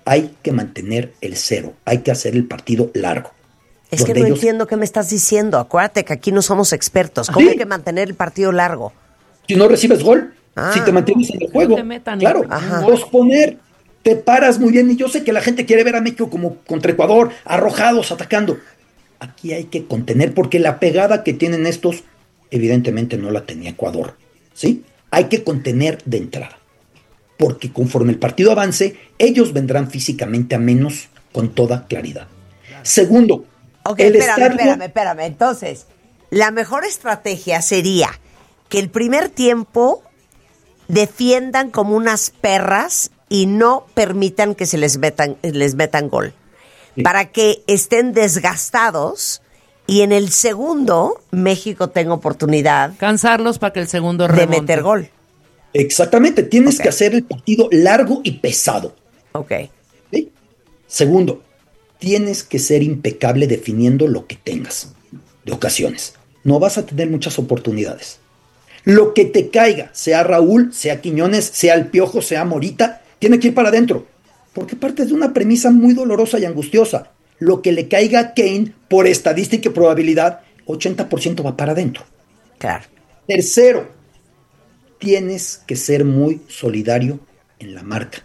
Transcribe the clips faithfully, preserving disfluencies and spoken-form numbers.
hay que mantener el cero, hay que hacer el partido largo. Es que no ellos... entiendo qué me estás diciendo. Acuérdate que aquí no somos expertos. ¿Cómo ¿Sí? hay que mantener el partido largo? Si no recibes gol, ah, si te mantienes en el juego, no claro, posponer, te paras muy bien. Y yo sé que la gente quiere ver a México como contra Ecuador, arrojados, atacando. Aquí hay que contener, porque la pegada que tienen estos, evidentemente no la tenía Ecuador, ¿sí? Hay que contener de entrada, porque conforme el partido avance, ellos vendrán físicamente a menos con toda claridad. Segundo, ok, el espérame, estadio... espérame, espérame. Entonces, la mejor estrategia sería que el primer tiempo defiendan como unas perras y no permitan que se les metan, les metan gol. Sí. Para que estén desgastados y en el segundo México tenga oportunidad cansarlos para que el segundo remonte. De meter gol. Exactamente, tienes okay. que hacer el partido largo y pesado. Ok. ¿Sí? Segundo, tienes que ser impecable definiendo lo que tengas de ocasiones. No vas a tener muchas oportunidades. Lo que te caiga, sea Raúl, sea Quiñones, sea el Piojo, sea Morita, tiene que ir para adentro. Porque parte de una premisa muy dolorosa y angustiosa. Lo que le caiga a Kane, por estadística y probabilidad, ochenta por ciento va para adentro. Claro. Tercero, tienes que ser muy solidario en la marca.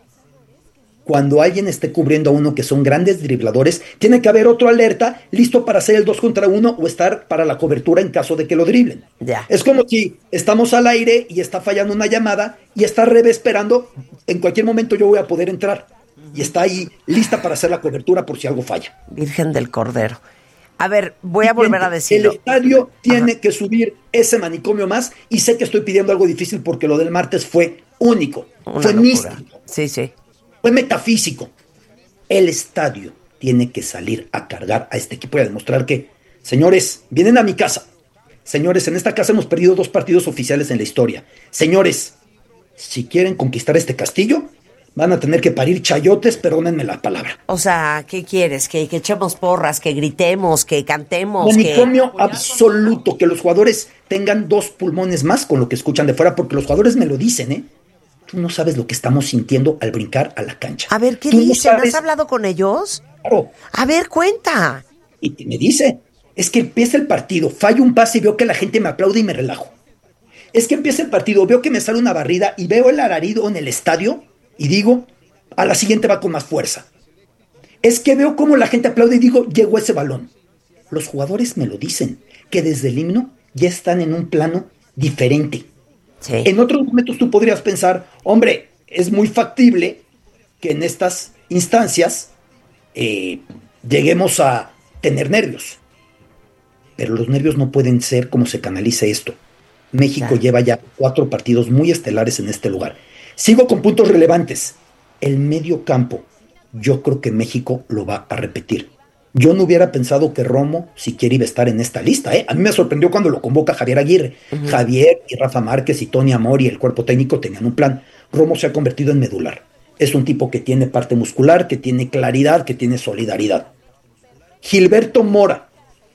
Cuando alguien esté cubriendo a uno que son grandes dribladores, tiene que haber otro alerta listo para hacer el dos contra uno o estar para la cobertura en caso de que lo driblen. Ya. Es como si estamos al aire y está fallando una llamada y está Rebe esperando, en cualquier momento yo voy a poder entrar. Y está ahí lista para hacer la cobertura por si algo falla. Virgen del Cordero. A ver, voy a volver a decirlo. El estadio tiene Ajá. que subir ese manicomio más, y sé que estoy pidiendo algo difícil porque lo del martes fue único, Una fue locura. místico. Sí, sí. Fue metafísico. El estadio tiene que salir a cargar a este equipo y a demostrar que, señores, vienen a mi casa. Señores, en esta casa hemos perdido dos partidos oficiales en la historia. Señores, si quieren conquistar este castillo, van a tener que parir chayotes, perdónenme la palabra. O sea, ¿qué quieres? ¿Que, que echemos porras, que gritemos, que cantemos? Manicomio que... absoluto, que los jugadores tengan dos pulmones más con lo que escuchan de fuera, porque los jugadores me lo dicen, ¿eh? Tú no sabes lo que estamos sintiendo al brincar a la cancha. A ver, ¿qué Tú dicen? no sabes... ¿Has hablado con ellos? Claro. A ver, cuenta. Y me dice, es que empieza el partido, fallo un pase y veo que la gente me aplaude y me relajo. Es que empieza el partido, veo que me sale una barrida y veo el alarido en el estadio y digo, a la siguiente va con más fuerza. Es que veo cómo la gente aplaude y digo, llegó ese balón. Los jugadores me lo dicen, que desde el himno ya están en un plano diferente. Sí. En otros momentos tú podrías pensar, hombre, es muy factible que en estas instancias eh, lleguemos a tener nervios. Pero los nervios no pueden ser como se canaliza esto. México claro. lleva ya cuatro partidos muy estelares en este lugar. Sigo con puntos relevantes. El medio campo, yo creo que México lo va a repetir. Yo no hubiera pensado que Romo siquiera iba a estar en esta lista, ¿eh? A mí me sorprendió cuando lo convoca Javier Aguirre. Uh-huh. Javier y Rafa Márquez y Tony Amor y el cuerpo técnico tenían un plan. Romo se ha convertido en medular. Es un tipo que tiene parte muscular, que tiene claridad, que tiene solidaridad. Gilberto Mora.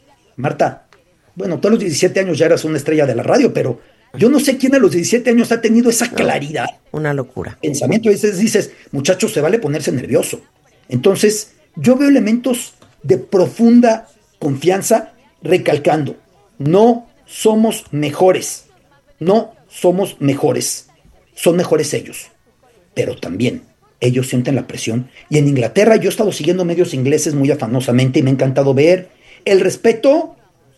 Marta, bueno, tú a los diecisiete años ya eras una estrella de la radio, pero yo no sé quién a los diecisiete años ha tenido esa claridad. No, una locura. Pensamiento, a veces dices, muchachos, se vale ponerse nervioso. Entonces, yo veo elementos de profunda confianza, recalcando, no somos mejores, no somos mejores, son mejores ellos, pero también ellos sienten la presión. Y en Inglaterra yo he estado siguiendo medios ingleses muy afanosamente y me ha encantado ver el respeto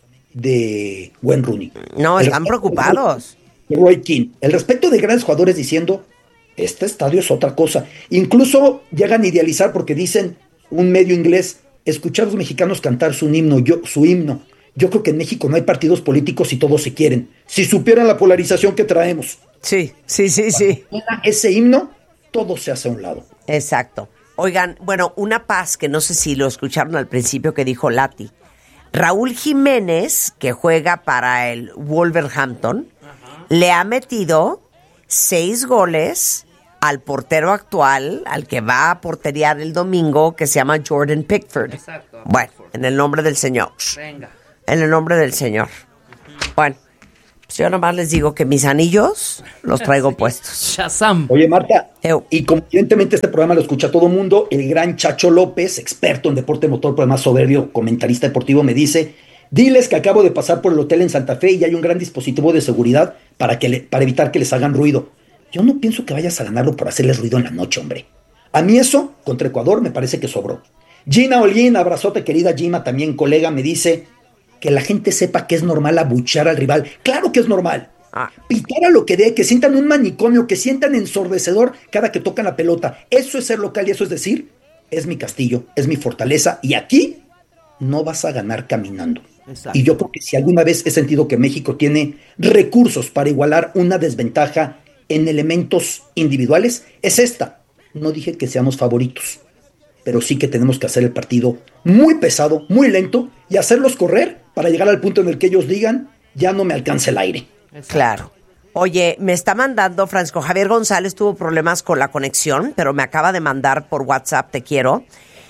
de Wayne Rooney. No, están preocupados. De Roy Keane, el respeto de grandes jugadores diciendo, este estadio es otra cosa. Incluso llegan a idealizar porque dicen, un medio inglés, escuchar a los mexicanos cantar su himno, yo, su himno. Yo creo que en México no hay partidos políticos y todos se quieren. Si supieran la polarización que traemos. Sí, sí, sí, sí. Ese himno, todo se hace a un lado. Exacto. Oigan, bueno, una paz que no sé si lo escucharon al principio que dijo Lati. Raúl Jiménez, que juega para el Wolverhampton, Ajá. le ha metido seis goles al portero actual, al que va a porterear el domingo, que se llama Jordan Pickford. Exacto. Bueno, en el nombre del Señor. Venga. En el nombre del Señor. Uh-huh. Bueno, Yo nomás les digo que mis anillos los traigo puestos. Shazam. Oye, Marta, Eu. y como evidentemente este programa lo escucha todo el mundo, el gran Chacho López, experto en deporte motor, pero además soberbio, comentarista deportivo, me dice, diles que acabo de pasar por el hotel en Santa Fe y hay un gran dispositivo de seguridad para, que le, para evitar que les hagan ruido. Yo no pienso que vayas a ganarlo por hacerles ruido en la noche, hombre. A mí eso, contra Ecuador, me parece que sobró. Gina Olguín, abrazote querida Gina, también colega, me dice que la gente sepa que es normal abuchear al rival. ¡Claro que es normal! Ah. Pitar a lo que dé, que sientan un manicomio, que sientan ensordecedor cada que tocan la pelota. Eso es ser local y eso es decir, es mi castillo, es mi fortaleza y aquí no vas a ganar caminando. Exacto. Y yo creo que si alguna vez he sentido que México tiene recursos para igualar una desventaja en elementos individuales, es esta. No dije que seamos favoritos, pero sí que tenemos que hacer el partido muy pesado, muy lento y hacerlos correr para llegar al punto en el que ellos digan, ya no me alcanza el aire. Claro. Oye, me está mandando Francisco Javier González, tuvo problemas con la conexión, pero me acaba de mandar por WhatsApp, te quiero.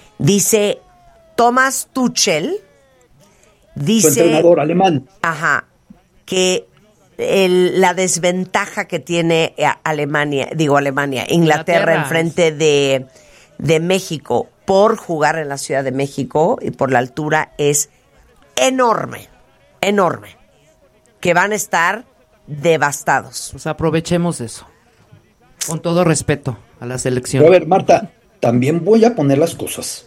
Dice, Thomas Tuchel, dice... Su entrenador alemán. Ajá, que el, la desventaja que tiene Alemania, digo Alemania, Inglaterra, Inglaterra. enfrente de, de México por jugar en la Ciudad de México y por la altura es enorme, enorme. Que van a estar devastados. Pues aprovechemos eso. Con todo respeto a la selección. Pero a ver, Marta, también voy a poner las cosas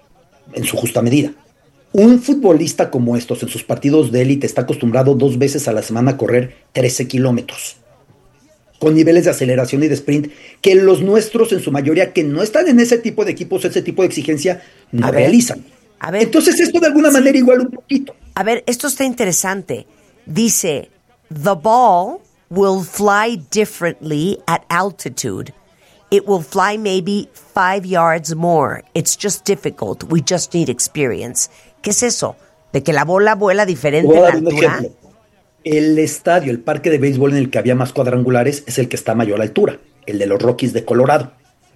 en su justa medida. Un futbolista como estos en sus partidos de élite está acostumbrado dos veces a la semana a correr trece kilómetros. Con niveles de aceleración y de sprint que los nuestros en su mayoría que no están en ese tipo de equipos, ese tipo de exigencia, no a realizan. Ver, a ver, Entonces esto de alguna sí. manera igual un poquito. A ver, esto está interesante. Dice, the ball will fly differently at altitude. It will fly maybe five yards more. It's just difficult. We just need experience. ¿Qué es eso? ¿De que la bola vuela diferente en la altura? El estadio, el parque de béisbol en el que había más cuadrangulares es el que está a mayor altura, el de los Rockies de Colorado.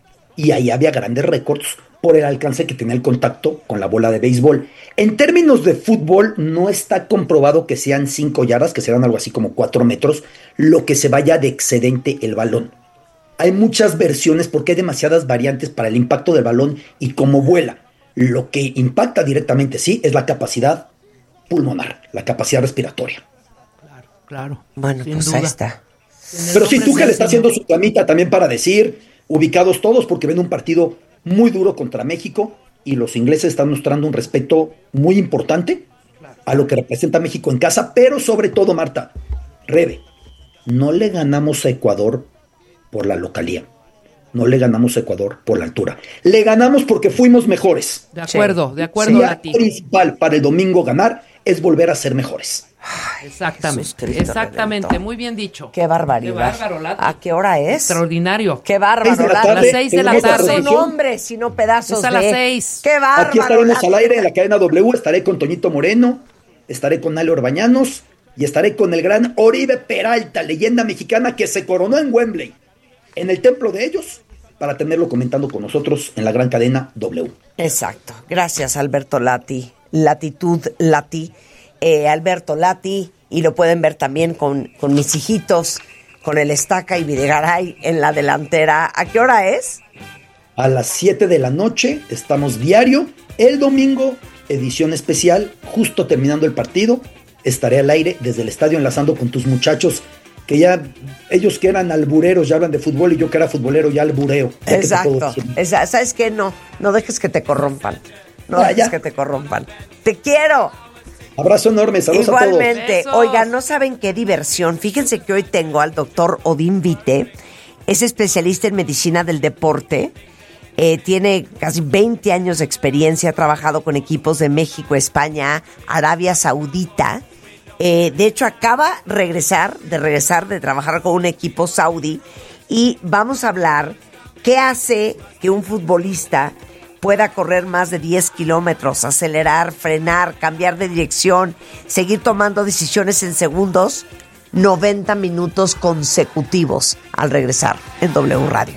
Y ahí había grandes récords por el alcance que tenía el contacto con la bola de béisbol. En términos de fútbol, no está comprobado que sean cinco yardas, que serán algo así como cuatro metros, lo que se vaya de excedente el balón. Hay muchas versiones porque hay demasiadas variantes para el impacto del balón y cómo vuela. Lo que impacta directamente, sí, es la capacidad pulmonar, la capacidad respiratoria. Claro, claro. Bueno, pues duda. ahí está. Pero sí, Tuchel está haciendo su camita también para decir, ubicados todos, porque ven un partido muy duro contra México y los ingleses están mostrando un respeto muy importante a lo que representa México en casa, pero sobre todo, Marta, Rebe, no le ganamos a Ecuador por la localía, no le ganamos a Ecuador por la altura, le ganamos porque fuimos mejores. De acuerdo, de acuerdo. La principal para el domingo ganar es volver a ser mejores. Ay, exactamente, exactamente, redentor. Muy bien dicho. Qué barbaridad. Qué bárbaro, Lati. ¿A qué hora es? Extraordinario. Qué bárbaro, Lati. A las seis de la tarde. No son hombres, sino pedazos es a de... las seis. Qué bárbaro. Aquí estaremos Lati. al aire en la cadena W, estaré con Toñito Moreno, estaré con Ale Orbañanos y estaré con el gran Oribe Peralta, leyenda mexicana que se coronó en Wembley, en el templo de ellos, para tenerlo comentando con nosotros en la gran cadena W. Exacto. Gracias, Alberto Lati. Latitud Lati. Eh, Alberto Lati, y lo pueden ver también con, con mis hijitos, con el Estaca y Videgaray en la delantera. ¿A qué hora es? A las siete de la noche, estamos diario. El domingo, edición especial, justo terminando el partido, estaré al aire desde el estadio enlazando con tus muchachos, que ya, ellos que eran albureros ya hablan de fútbol y yo que era futbolero ya albureo. Ya Exacto. Esa, ¿sabes qué? No, no dejes que te corrompan. No ah, dejes ya. que te corrompan. ¡Te quiero! Abrazo enorme, saludos Igualmente. a todos. Oigan, no saben qué diversión. Fíjense que hoy tengo al doctor Odín Vite, es especialista en medicina del deporte, eh, tiene casi veinte años de experiencia, ha trabajado con equipos de México, España, Arabia Saudita. Eh, de hecho, acaba regresar, de regresar de trabajar con un equipo saudí y vamos a hablar qué hace que un futbolista pueda correr más de diez kilómetros, acelerar, frenar, cambiar de dirección, seguir tomando decisiones en segundos, noventa minutos consecutivos al regresar en W Radio.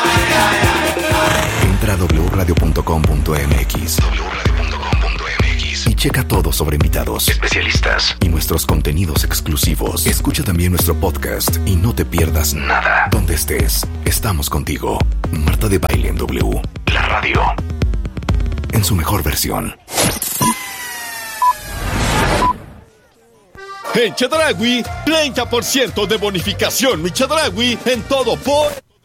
Entra a doble u radio punto com punto m x. doble u radio punto com punto m x. gratis. Y checa todo sobre invitados, especialistas y nuestros contenidos exclusivos. Escucha también nuestro podcast y no te pierdas nada. Donde estés, estamos contigo. Marta de Baile en W, la radio, en su mejor versión. En Chedraui, treinta por ciento de bonificación, mi Chedraui, en todo por...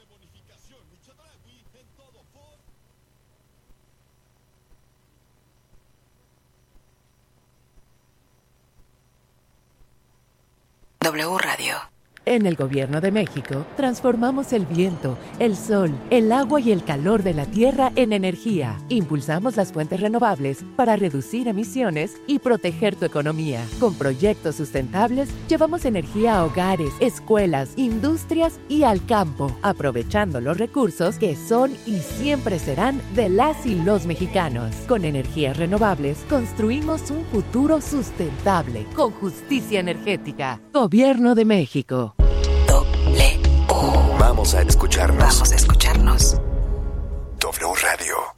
W Radio. En el Gobierno de México, transformamos el viento, el sol, el agua y el calor de la tierra en energía. Impulsamos las fuentes renovables para reducir emisiones y proteger tu economía. Con proyectos sustentables, llevamos energía a hogares, escuelas, industrias y al campo, aprovechando los recursos que son y siempre serán de las y los mexicanos. Con energías renovables, construimos un futuro sustentable, con justicia energética. Gobierno de México. Vamos a escucharnos. Vamos a escucharnos. W Radio.